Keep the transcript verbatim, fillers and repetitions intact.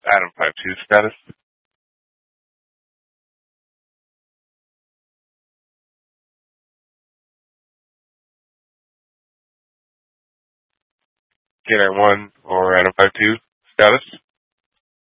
Adam five two status. K nine one or Adam five two status.